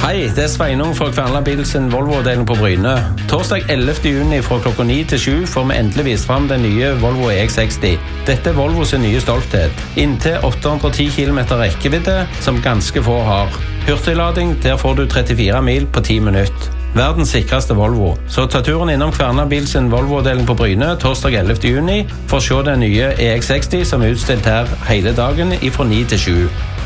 Hei, det Sveinung fra Kværner Bil sin Volvo-avdeling på Bryne. Torsdag 11. juni fra klokka 9 til 7 får vi endelig vist frem den nye Volvo EX60. Dette er Volvo sin nye stolthet. Inntil 810 km rekkevidde, som ganske få har. Hurtiglading, der får du 34 mil på 10 minutter. Verdens sikreste Volvo. Så ta turen innom Kværner Bil sin Volvo-avdeling på Bryne torsdag 11. juni for å se den nye EX60 som er utstilt her hele dagen fra 9 til 7.